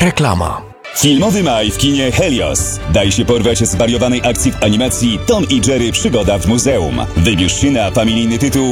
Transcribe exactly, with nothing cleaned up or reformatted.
Reklama. Filmowy maj w kinie Helios. Daj się porwać z wariowanej akcji w animacji Tom i Jerry Przygoda w muzeum. Wybierz się na familijny tytuł